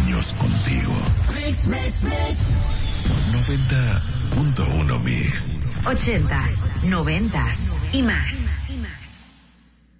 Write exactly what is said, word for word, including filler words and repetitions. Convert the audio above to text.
años contigo. Mix, mix, mix. noventa punto uno Mix. Ochentas, noventas y más.